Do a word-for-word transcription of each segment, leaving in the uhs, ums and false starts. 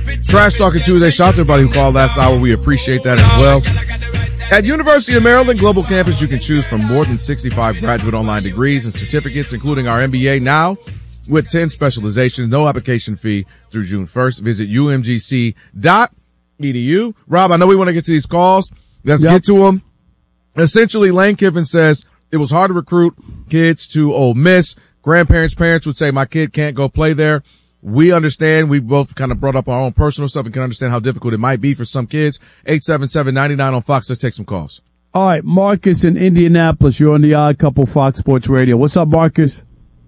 Trash Talking Tuesday. Shout out to everybody who called last hour. We appreciate that as well. At University of Maryland Global Campus, you can choose from more than sixty-five graduate online degrees and certificates, including our M B A now with ten specializations. No application fee through June first. Visit U M G C dot E D U. Rob, I know we want to get to these calls. Let's yep. get to them. Essentially, Lane Kiffin says it was hard to recruit kids to Ole Miss. Grandparents, parents would say, my kid can't go play there. We understand. We both kind of brought up our own personal stuff and can understand how difficult it might be for some kids. eight seven seven, nine nine on Fox. Let's take some calls. All right, Marcus in Indianapolis. You're on the Odd Couple Fox Sports Radio. What's up, Marcus?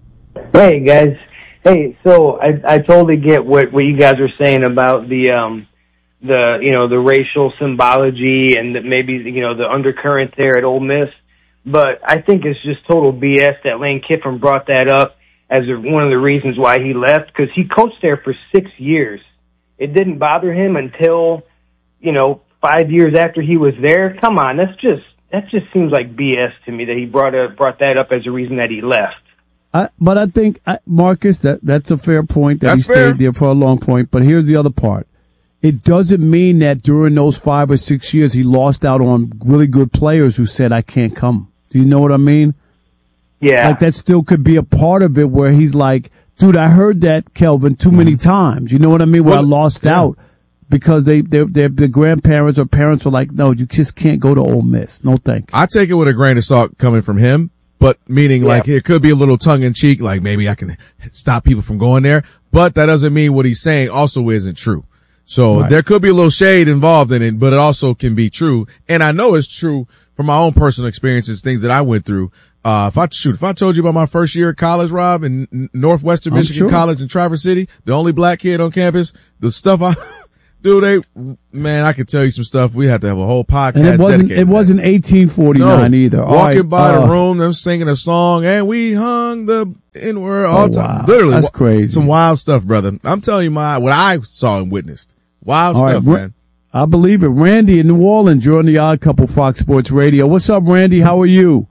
Hey, guys. Hey, so I, I totally get what, what you guys were saying about the, um, the, you know, the racial symbology and that maybe, you know, the undercurrent there at Ole Miss. But I think it's just total B S that Lane Kiffin brought that up as a, one of the reasons why he left, because he coached there for six years. It didn't bother him until, you know, five years after he was there. Come on, that's just that just seems like B S to me that he brought up, brought that up as a reason that he left. I, but I think, I, Marcus, that that's a fair point that that's he fair. stayed there for a long point. But here's the other part. It doesn't mean that during those five or six years he lost out on really good players who said, I can't come. Do you know what I mean? Yeah. Like that still could be a part of it where he's like, dude, I heard that, Kelvin, too many times. You know what I mean? Where well, I lost yeah. out because they, they, their, their grandparents or parents were like, no, you just can't go to Ole Miss. No thank you. I take it with a grain of salt coming from him, but meaning yeah. like it could be a little tongue in cheek, like maybe I can stop people from going there. But that doesn't mean what he's saying also isn't true. So right. there could be a little shade involved in it, but it also can be true. And I know it's true from my own personal experiences, things that I went through. Uh, if I, shoot, if I told you about my first year at college, Rob, in N- Northwestern I'm Michigan sure. College in Traverse City, the only black kid on campus, the stuff I, dude, they, man, I could tell you some stuff. We had to have a whole podcast. And it wasn't, it wasn't eighteen forty-nine no. either. Walking right. by uh, the room, them singing a song, and we hung the N-word all the oh, time. wow. Literally. That's crazy. Some wild stuff, brother. I'm telling you my, what I saw and witnessed. Wild all stuff, right. man. I believe it. Randy in New Orleans, you're on the Odd Couple Fox Sports Radio. What's up, Randy? How are you?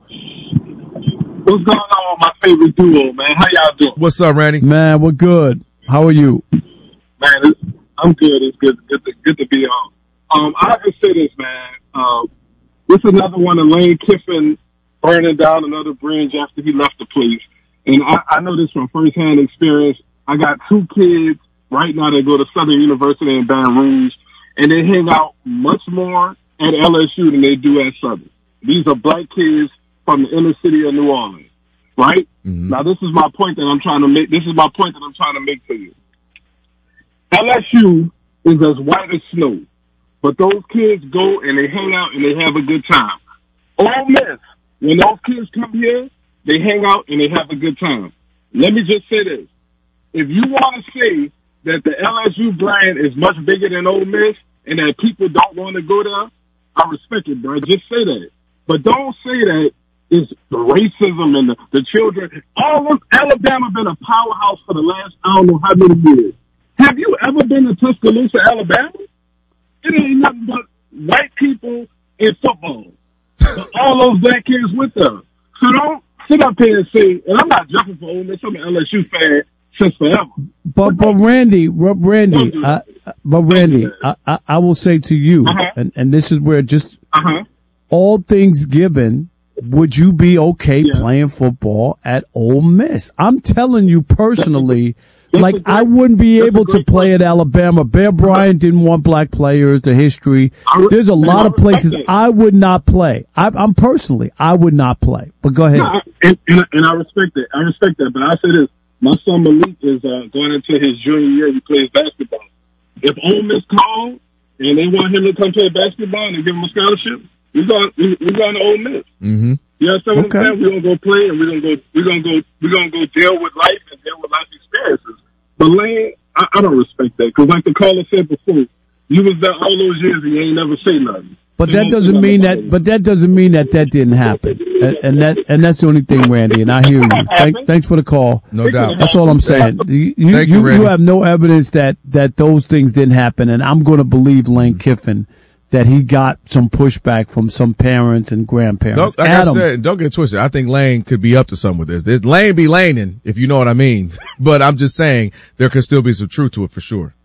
What's going on with my favorite duo, man? How y'all doing? What's up, Randy? Man, we're good. How are you? Man, it's, I'm good. It's good, good, to, good to be on. Um, I have to say this, man. Um, this is another one of Lane Kiffin burning down another bridge after he left the place. And I, I know this from firsthand experience. I got two kids right now that go to Southern University in Baton Rouge, and they hang out much more at L S U than they do at Southern. These are black kids from the inner city of New Orleans, right? Mm-hmm. Now, this is my point that I'm trying to make. This is my point that I'm trying to make to you. L S U is as white as snow, but those kids go and they hang out and they have a good time. Ole Miss, when those kids come here, they hang out and they have a good time. Let me just say this. If you want to say that the L S U brand is much bigger than Ole Miss and that people don't want to go there, I respect it, bro. Just say that. But don't say that it's the racism and the, the children. All of Alabama been a powerhouse for the last, I don't know how many years. Have you ever been to Tuscaloosa, Alabama? It ain't nothing but white people in football. But all those black kids with them. So don't sit up here and say, and I'm not jumping for Ole Miss, I'm an L S U fan since forever. But, but Randy, Randy, I, but Randy, I, I, I will say to you, uh-huh. and, and this is where just uh-huh. all things given, would you be okay yeah. playing football at Ole Miss? I'm telling you personally, that's like, great, I wouldn't be able to play point. at Alabama. Bear Bryant didn't want black players, the history. Re- There's a lot of places that. I would not play. I, I'm personally, I would not play. But go ahead. No, I, and, and, and I respect that. I respect that. But I say this. My son Malik is uh, going into his junior year. He plays basketball. If Ole Miss called and they want him to come play basketball and they give him a scholarship, we're going, we, we're going to Ole Miss. Mm-hmm. You understand what okay. I'm saying? We're gonna go play and we're gonna go we're gonna go we're gonna go deal with life and deal with life experiences. But Lane, I, I don't respect that because, like the caller said before, you was there all those years and you ain't never say nothing. But you that doesn't mean that. But that doesn't mean that that didn't happen. And, and that and that's the only thing, Randy. And I hear you. Thank, thanks for the call. No doubt. That's all I'm saying. You you, Thank you, you, you have no evidence that that those things didn't happen. And I'm going to believe Lane Kiffin that he got some pushback from some parents and grandparents. Don't, like Adam, I said, don't get it twisted. I think Lane could be up to something with this. This Lane be laning, if you know what I mean. But I'm just saying there could still be some truth to it for sure.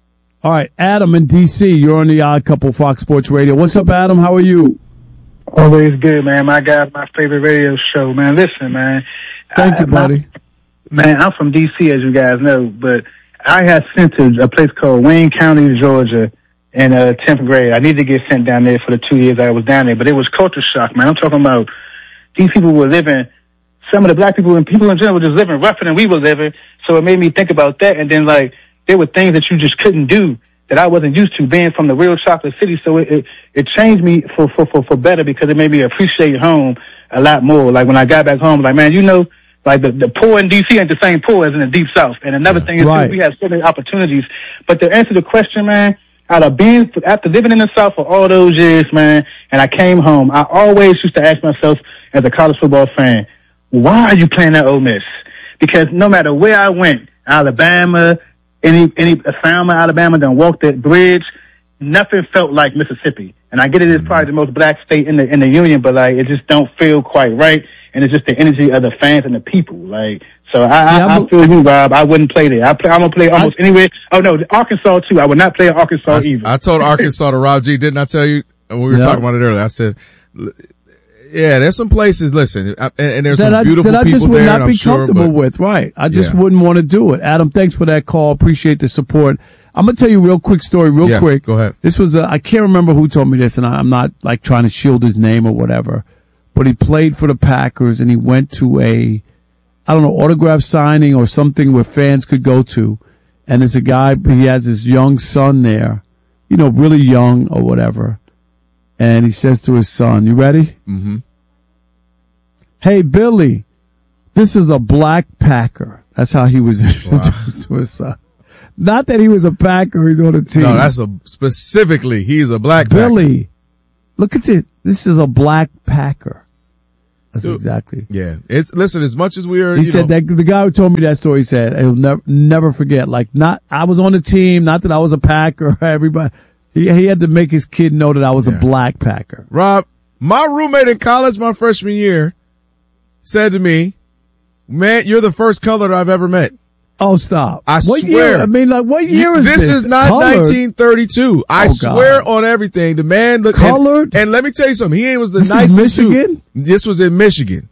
All right, Adam in D C, you're on the Odd Couple Fox Sports Radio. What's up, Adam? How are you? Always good, man. My guy's my favorite radio show, man. Listen, man. Thank I, you, buddy. My, man, I'm from D C, as you guys know, but I got sent to a place called Wayne County, Georgia, in uh, tenth grade. I needed to get sent down there for the two years I was down there, but it was culture shock, man. I'm talking about these people were living, some of the black people and people in general were just living rougher than we were living, so it made me think about that, and then, like, there were things that you just couldn't do that I wasn't used to, being from the real chocolate city, so it, it, it changed me for, for, for, for better because it made me appreciate home a lot more. Like, when I got back home, like, man, you know, like, the, the poor in D C ain't the same poor as in the Deep South. And another yeah, thing is, right. too, we have so many opportunities. But to answer the question, man, out of being, after living in the South for all those years, man, and I came home, I always used to ask myself, as a college football fan, why are you playing at Ole Miss? Because no matter where I went, Alabama, any, any, Selma, Alabama, then walked that bridge, nothing felt like Mississippi. And I get it, it's mm-hmm. probably the most black state in the, in the union, but, like, it just don't feel quite right. And it's just the energy of the fans and the people. Like, so I, See, I, I feel you, Rob. I wouldn't play there. I play, I'm going to play almost I, anywhere. Oh, no, Arkansas, too. I would not play at Arkansas I, either. I told Arkansas to Rob G, didn't I tell you? When we were yep. talking about it earlier, I said, yeah, there's some places, listen, and, and there's that some beautiful I, that people there. That I just would not be comfortable sure, but, with, right. I just yeah. wouldn't want to do it. Adam, thanks for that call. Appreciate the support. I'm going to tell you a real quick story, real yeah, quick. Go ahead. This was, a, I can't remember who told me this, and I, I'm not, like, trying to shield his name or whatever. But he played for the Packers, and he went to a, I don't know, autograph signing or something where fans could go to. And there's a guy, he has his young son there, you know, really young or whatever. And he says to his son, you ready? Mm-hmm. Hey, Billy, this is a black Packer. That's how he was introduced wow. to his son. Not that he was a Packer, he's on a team. No, that's a, specifically, he's a black Billy, Packer. Look at this. This is a black Packer. That's Dude, exactly. Yeah. It's, listen, as much as we are, he you said know, that the guy who told me that story said, he'll never, never forget. Like, not, I was on the team, not that I was a Packer, everybody. He, he had to make his kid know that I was yeah. a black Packer. Rob, my roommate in college, my freshman year, said to me, man, you're the first color I've ever met. Oh, stop. I what swear. Year? I mean, like, what year is this? This is not Colored? nineteen thirty-two. I oh, swear on everything. The man looked. Colored? And, and let me tell you something. He was the this nicest is Michigan? dude. This was in Michigan.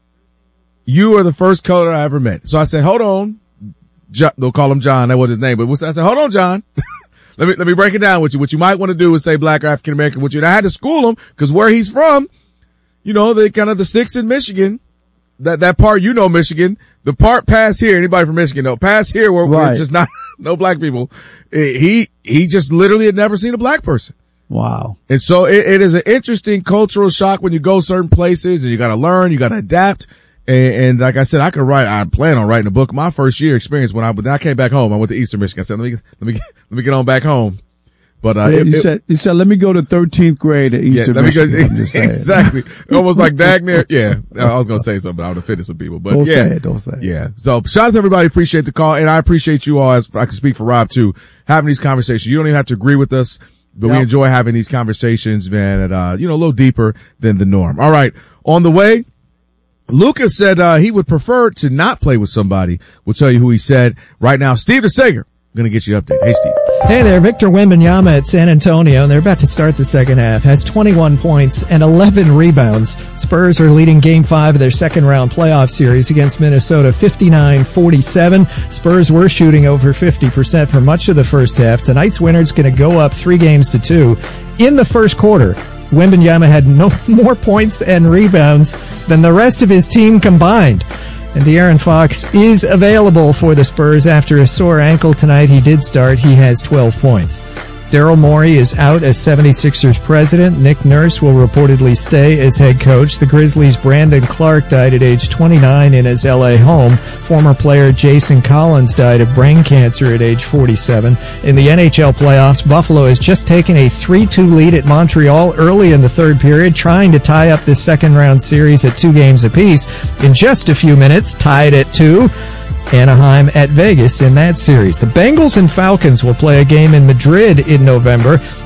You are the first color I ever met. So I said, hold on. John, they'll call him John. That was his name. But I said, hold on, John. let me, let me break it down with you. What you might want to do is say black or African American with you. And I had to school him because where he's from, you know, the kind of the sticks in Michigan. That, that part, you know, Michigan, the part past here, anybody from Michigan know, past here where, right. where it's just not, no black people. It, he, he just literally had never seen a black person. Wow. And so it, it is an interesting cultural shock when you go certain places and you gotta learn, you gotta adapt. And, and like I said, I could write, I plan on writing a book. My first year experience when I, when I came back home, I went to Eastern Michigan. I said, let me, let me, let me get on back home. But, uh, yeah, it, you it, said, you said, let me go to thirteenth grade at Eastern yeah, Michigan. Go, exactly. Almost like Dagner. Yeah. I was going to say something. I would offend some people, but don't yeah. say it. Don't say it. Yeah. So shout out to everybody. Appreciate the call. And I appreciate you all, as I can speak for Rob too, having these conversations. You don't even have to agree with us, but yep. we enjoy having these conversations, man, that, uh, you know, a little deeper than the norm. All right. On the way, Lucas said, uh, he would prefer to not play with somebody. We'll tell you who he said right now. Steve DeSager. Going to get you updated. Hey, Steve. Hey there, Victor Wembanyama at San Antonio, and they're about to start the second half, has twenty-one points and eleven rebounds. Spurs are leading Game five of their second-round playoff series against Minnesota fifty-nine forty-seven. Spurs were shooting over fifty percent for much of the first half. Tonight's winner's going to go up three games to two. In the first quarter, Wembanyama had no more points and rebounds than the rest of his team combined. And De'Aaron Fox is available for the Spurs after a sore ankle tonight. He did start. He has twelve points. Daryl Morey is out as seventy-sixers president. Nick Nurse will reportedly stay as head coach. The Grizzlies' Brandon Clark died at age twenty-nine in his L A home. Former player Jason Collins died of brain cancer at age forty-seven. In the N H L playoffs, Buffalo has just taken a three two lead at Montreal early in the third period, trying to tie up this second-round series at two games apiece. In just a few minutes, tied at two. Anaheim at Vegas in that series. The Bengals and Falcons will play a game in Madrid in November.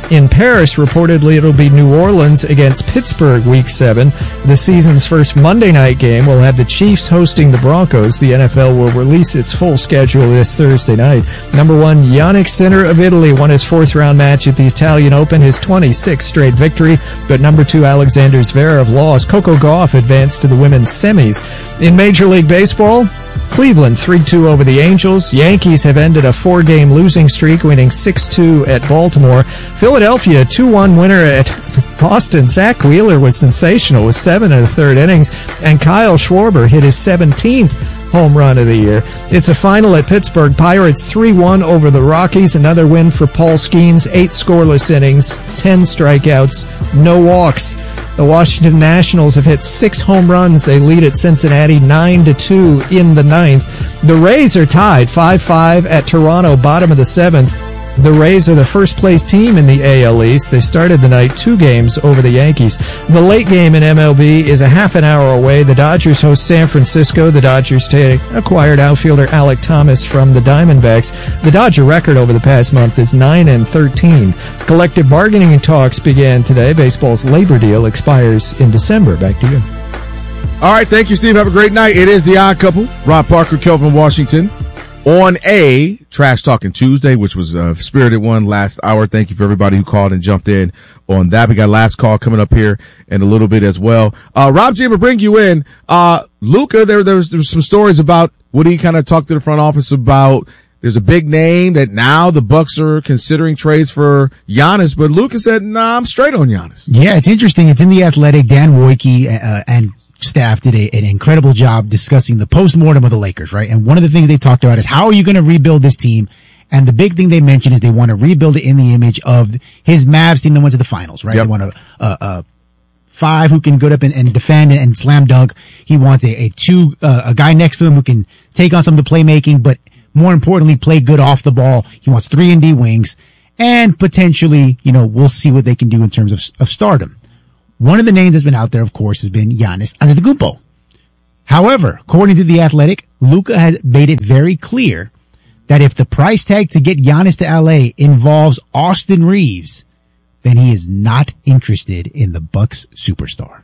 In Paris, reportedly it'll be New Orleans against Pittsburgh week seven. The season's first Monday night game will have the Chiefs hosting the Broncos. The N F L will release its full schedule this Thursday night. Number one, Yannick Sinner of Italy won his fourth round match at the Italian Open, his twenty-sixth straight victory. But number two, Alexander Zverev lost. Coco Gauff advanced to the women's semis. In Major League Baseball, Cleveland three two over the Angels. Yankees have ended a four-game losing streak, winning six two at Baltimore. Philadelphia, two one winner at Boston. Zach Wheeler was sensational with seven in the third innings, and Kyle Schwarber hit his seventeenth home run of the year. It's a final at Pittsburgh. Pirates three one over the Rockies. Another win for Paul Skeens. Eight scoreless innings, ten strikeouts, no walks. The Washington Nationals have hit six home runs. They lead at Cincinnati nine to two in the ninth. The Rays are tied five five at Toronto, bottom of the seventh. The Rays are the first-place team in the A L East. They started the night two games over the Yankees. The late game in M L B is a half an hour away. The Dodgers host San Francisco. The Dodgers take acquired outfielder Alec Thomas from the Diamondbacks. The Dodger record over the past month is nine and thirteen. Collective bargaining talks began today. Baseball's labor deal expires in December. Back to you. All right, thank you, Steve. Have a great night. It is The Odd Couple. Rob Parker, Kelvin Washington. On a Trash Talking Tuesday, which was a spirited one last hour. Thank you for everybody who called and jumped in on that. We got last call coming up here in a little bit as well. Uh, Rob G, I'm gonna bring you in. Uh, Luka, there, there's, there's some stories about what he kind of talked to the front office about. There's a big name that now the Bucks are considering trades for Giannis, but Luka said, nah, I'm straight on Giannis. Yeah, it's interesting. It's in The Athletic. Dan Wojcicki, uh, and staff did a, an incredible job discussing the post-mortem of the Lakers, right? And one of the things they talked about is how are you going to rebuild this team? And the big thing they mentioned is they want to rebuild it in the image of his Mavs team that went to the finals, right? Yep. They want a, a, a five who can go up and, and defend and, and slam dunk. He wants a, a two, uh, a guy next to him who can take on some of the playmaking, but more importantly, play good off the ball. He wants three and D wings, and potentially, you know, we'll see what they can do in terms of, of stardom. One of the names that's been out there, of course, has been Giannis Antetokounmpo. However, according to The Athletic, Luka has made it very clear that if the price tag to get Giannis to L A involves Austin Reeves, then he is not interested in the Bucks superstar.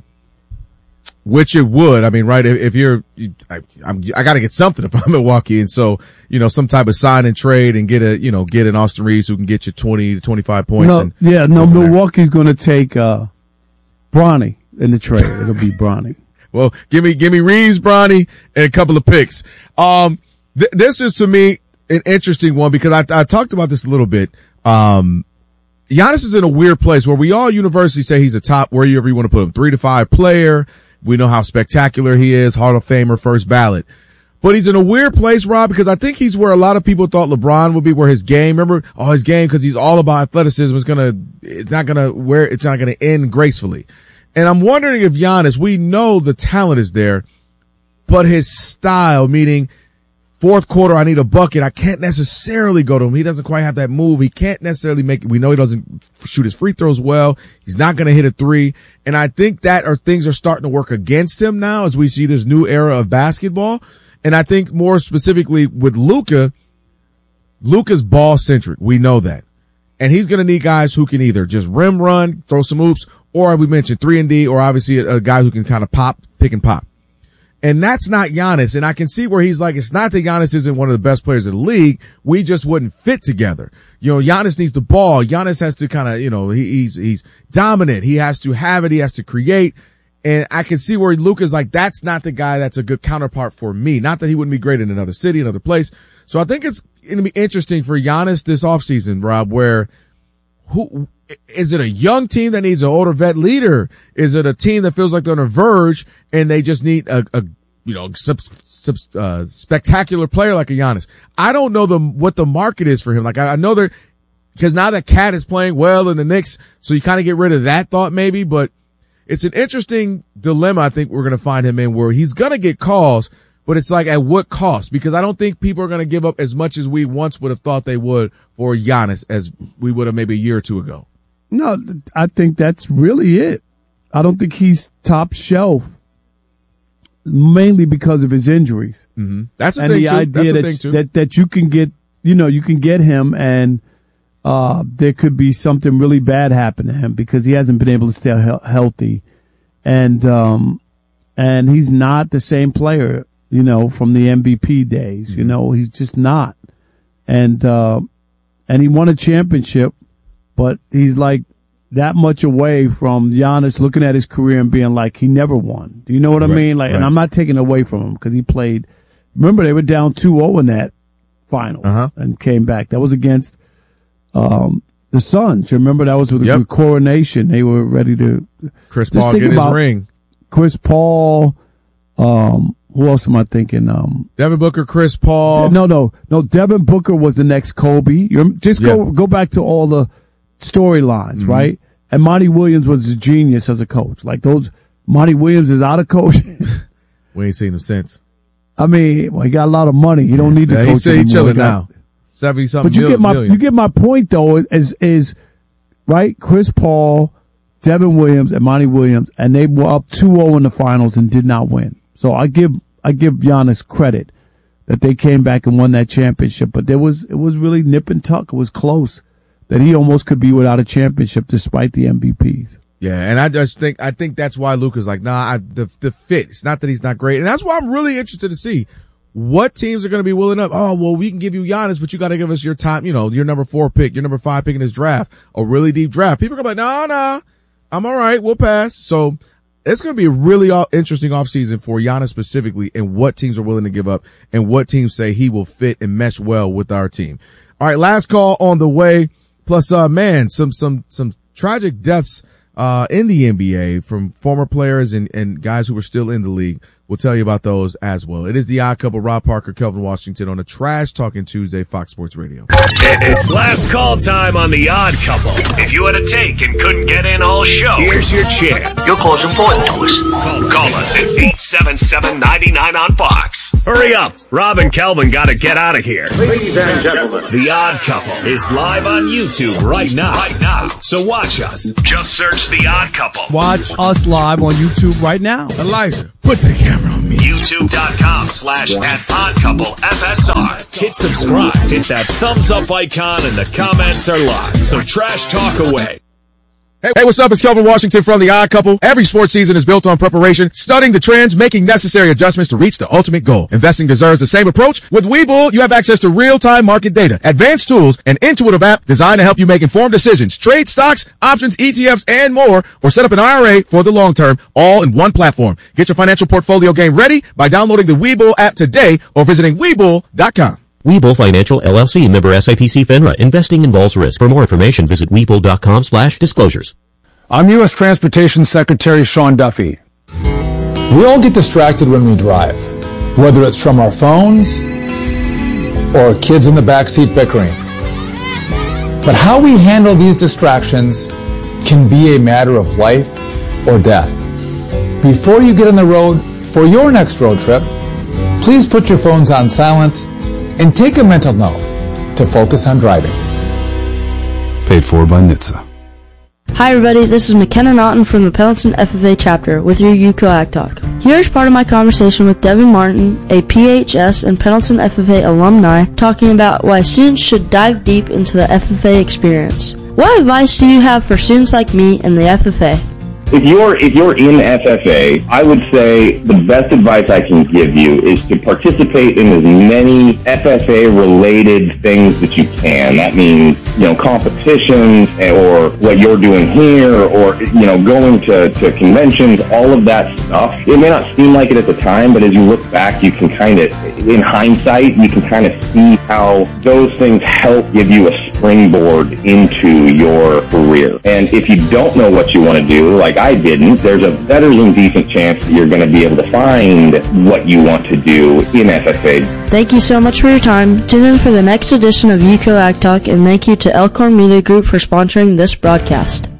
Which it would. I mean, right, if, if you're, you, I, I'm, I gotta get something if I'm Milwaukee. And so, you know, some type of sign and trade and get a, you know, get an Austin Reeves who can get you twenty to twenty-five points. No, and yeah, no, Milwaukee's going to take, uh, Bronny in the trade. It'll be Bronny. Well, give me, give me Reeves, Bronny, and a couple of picks. Um, th- this is to me an interesting one because I, I talked about this a little bit. Um, Giannis is in a weird place where we all universally say he's a top, wherever you want to put him, three to five player. We know how spectacular he is, Hall of Famer, first ballot. But he's in a weird place, Rob, because I think he's where a lot of people thought LeBron would be, where his game, remember, oh, his game, because he's all about athleticism, is gonna, it's not gonna, where, it's not gonna end gracefully. And I'm wondering if Giannis, we know the talent is there, but his style, meaning fourth quarter, I need a bucket, I can't necessarily go to him. He doesn't quite have that move. He can't necessarily make it. We know he doesn't shoot his free throws well. He's not going to hit a three. And I think that are things are starting to work against him now as we see this new era of basketball. And I think more specifically with Luka, Luka's ball centric. We know that. And he's going to need guys who can either just rim run, throw some oops, or we mentioned three and D, or obviously a, a guy who can kind of pop, pick and pop. And that's not Giannis. And I can see where he's like, it's not that Giannis isn't one of the best players in the league. We just wouldn't fit together. You know, Giannis needs the ball. Giannis has to kind of, you know, he, he's, he's dominant. He has to have it. He has to create. And I can see where Luka's like, that's not the guy that's a good counterpart for me. Not that he wouldn't be great in another city, another place. So I think it's going to be interesting for Giannis this offseason, Rob, where who, is it a young team that needs an older vet leader? Is it a team that feels like they're on a verge and they just need a, a you know, sub, sub, uh, spectacular player like a Giannis? I don't know the, what the market is for him. Like I, I know they're, because now that Cat is playing well in the Knicks, so you kind of get rid of that thought maybe, but it's an interesting dilemma I think we're going to find him in, where he's going to get calls, but it's like at what cost? Because I don't think people are going to give up as much as we once would have thought they would for Giannis as we would have maybe a year or two ago. No, I think that's really it. I don't think he's top shelf, mainly because of his injuries. Mm-hmm. That's the and thing the too. idea That's the that, thing too. that that you can get, you know, you can get him and uh, there could be something really bad happen to him because he hasn't been able to stay he- healthy. And, um, and he's not the same player, you know, from the M V P days. You know, he's just not. And, uh, and he won a championship, but he's like that much away from Giannis looking at his career and being like, he never won. Do you know what I Right, mean? Like, right. and I'm not taking away from him because he played. Remember, they were down two oh in that final Uh-huh. and came back. That was against, um, the Suns. You remember that was with Yep. the coronation. They were ready to. Chris Just Paul think get his about- ring. Chris Paul, um, who else am I thinking? Um, Devin Booker, Chris Paul. no, no, no. Devin Booker was the next Kobe. You're, just go Yeah. go back to all the storylines, Mm-hmm. right? And Monty Williams was a genius as a coach. Like those, Monty Williams is out of coaching. We ain't seen him since. I mean, well, he got a lot of money. He don't need to Yeah, coach he said he anymore. chilling He got- now. Seventy something. But you get my million. you get my point though. Is is right? Chris Paul, Devin Williams, and Monty Williams, and they were up two oh in the finals and did not win. So I give I give Giannis credit that they came back and won that championship. But there was it was really nip and tuck. It was close that he almost could be without a championship despite the M V Ps. Yeah, and I just think I think that's why Luka's like, nah, I, the the fit. It's not that he's not great, and that's why I'm really interested to see what teams are going to be willing up. Oh, well, we can give you Giannis, but you got to give us your top, you know, your number four pick, your number five pick in this draft, a really deep draft. People are gonna be like, nah, nah, I'm all right, we'll pass. So it's going to be a really uh, interesting offseason for Giannis specifically, and what teams are willing to give up, and what teams say he will fit and mesh well with our team. All right, last call on the way. Plus, uh, man, some some some tragic deaths uh in the N B A from former players and and guys who were still in the league. We'll tell you about those as well. It is the Odd Couple, Rob Parker, Kelvin Washington on a Trash Talking Tuesday, Fox Sports Radio. It's last call time on the Odd Couple. If you had a take and couldn't get in all show, here's your chance. Your call's important to us. Call, call us at eight seven seven, nine nine on Fox. Hurry up. Rob and Kelvin got to get out of here. Ladies and gentlemen, The Odd Couple is live on YouTube right now. Right now. So watch us. Just search The Odd Couple. Watch us live on YouTube right now. Elijah, put the camera on me. YouTube.com slash at Odd Couple F S R. Hit subscribe. Hit that thumbs up icon and the comments are live. So trash talk away. Hey, hey, what's up? It's Kelvin Washington from The Odd Couple. Every sports season is built on preparation, studying the trends, making necessary adjustments to reach the ultimate goal. Investing deserves the same approach. With Webull, you have access to real-time market data, advanced tools, an intuitive app designed to help you make informed decisions, trade stocks, options, E T Fs, and more, or set up an I R A for the long term, all in one platform. Get your financial portfolio game ready by downloading the Webull app today or visiting Webull dot com. Webull Financial, L L C, member S I P C FINRA. Investing involves risk. For more information, visit Webull.com slash disclosures. I'm U S Transportation Secretary Sean Duffy. We all get distracted when we drive, whether it's from our phones or kids in the backseat bickering. But how we handle these distractions can be a matter of life or death. Before you get on the road for your next road trip, please put your phones on silent and take a mental note to focus on driving. Paid for by N H T S A. Hi everybody, this is McKenna Naughton from the Pendleton F F A chapter with your U C O Ag Talk. Here's part of my conversation with Devin Martin, a P H S and Pendleton F F A alumni, talking about why students should dive deep into the F F A experience. What advice do you have for students like me in the F F A? If you're if you're in F F A, I would say the best advice I can give you is to participate in as many F F A-related things that you can. That means, you know, competitions or what you're doing here or, you know, going to, to conventions, all of that stuff. It may not seem like it at the time, but as you look back, you can kind of, in hindsight, you can kind of see how those things help give you a springboard into your career. And if you don't know what you want to do, like I didn't, there's a better than decent chance that you're going to be able to find what you want to do in F F A. Thank you so much for your time. Tune in for the next edition of U C O Ag Talk, and thank you to Elkhorn Media Group for sponsoring this broadcast.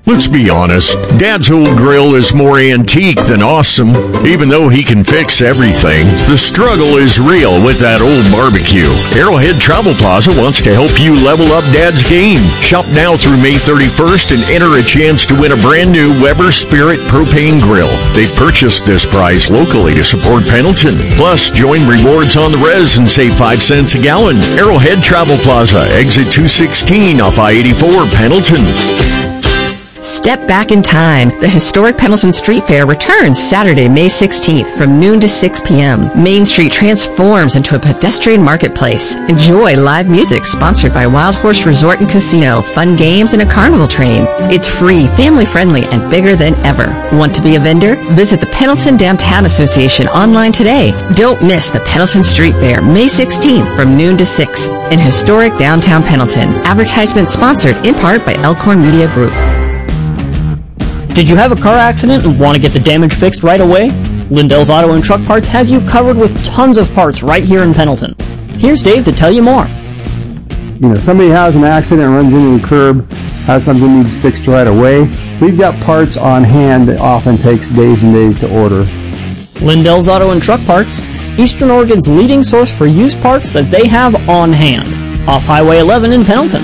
Let's be honest, Dad's old grill is more antique than awesome. Even though he can fix everything, the struggle is real with that old barbecue. Arrowhead Travel Plaza wants to help you level up Dad's game. Shop now through May thirty-first and enter a chance to win a brand new Weber Spirit propane grill. They purchased this prize locally to support Pendleton. Plus, join Rewards on the Res and save five cents a gallon. Arrowhead Travel Plaza, exit two sixteen off I eighty-four, Pendleton. Step back in time. The historic Pendleton Street Fair returns Saturday, May sixteenth from noon to six p.m. Main Street transforms into a pedestrian marketplace. Enjoy live music sponsored by Wild Horse Resort and Casino, fun games, and a carnival train. It's free, family-friendly, and bigger than ever. Want to be a vendor? Visit the Pendleton Downtown Association online today. Don't miss the Pendleton Street Fair, May sixteenth from noon to six in historic downtown Pendleton. Advertisement sponsored in part by Elkhorn Media Group. Did you have a car accident and want to get the damage fixed right away? Lindell's Auto and Truck Parts has you covered with tons of parts right here in Pendleton. Here's Dave to tell you more. You know, somebody has an accident, runs into a curb, has something needs fixed right away. We've got parts on hand that often takes days and days to order. Lindell's Auto and Truck Parts, Eastern Oregon's leading source for used parts that they have on hand. Off Highway eleven in Pendleton.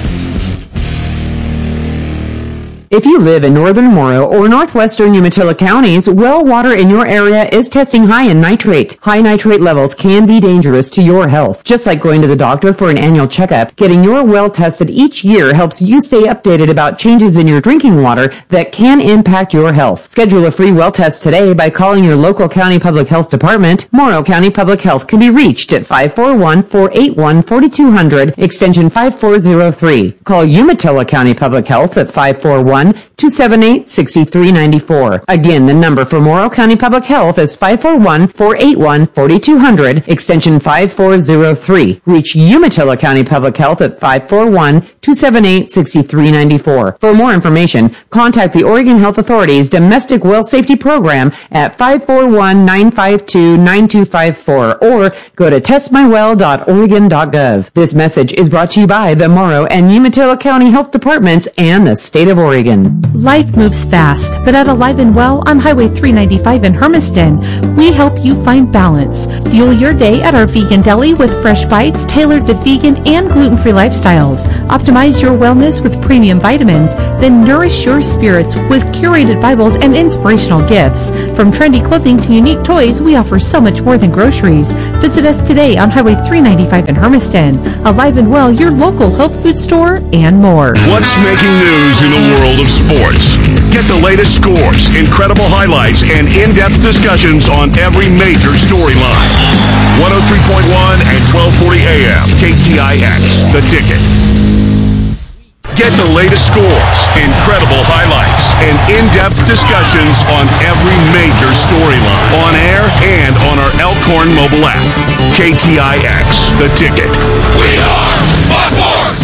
If you live in northern Morrow or northwestern Umatilla counties, well water in your area is testing high in nitrate. High nitrate levels can be dangerous to your health. Just like going to the doctor for an annual checkup, getting your well tested each year helps you stay updated about changes in your drinking water that can impact your health. Schedule a free well test today by calling your local county public health department. Morrow County Public Health can be reached at five four one, four eight one, four two zero zero, extension five four zero three. Call Umatilla County Public Health at five four one, two seven eight, six three nine four. Again, the number for Morrow County Public Health is five four one, four eight one, four two zero zero, extension five four zero three. Reach Umatilla County Public Health at five four one, two seven eight, six three nine four. For more information, contact the Oregon Health Authority's Domestic Well Safety Program at five four one, nine five two, nine two five four or go to test my well dot oregon dot gov. This message is brought to you by the Morrow and Umatilla County Health Departments and the State of Oregon. Life moves fast, but at Alive and Well on Highway three ninety-five in Hermiston, we help you find balance. Fuel your day at our vegan deli with fresh bites tailored to vegan and gluten-free lifestyles. Optimize your wellness with premium vitamins, then nourish your spirits with curated Bibles and inspirational gifts. From trendy clothing to unique toys, we offer so much more than groceries. Visit us today on Highway three ninety-five in Hermiston. Alive and Well, your local health food store, and more. What's making news in the world of sports? Get the latest scores, incredible highlights, and in-depth discussions on every major storyline. one oh three point one and twelve forty A M, K T I X, The Ticket. Get the latest scores, incredible highlights, and in-depth discussions on every major storyline, on air and on our Elkhorn mobile app. K T I X, The Ticket. We are Buck Force!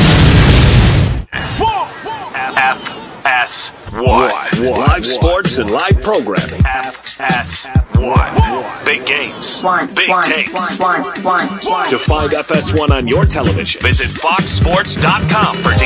F S one. Live sports and live programming. F S one. Big games. Big takes. To find F S one on your television, visit fox sports dot com for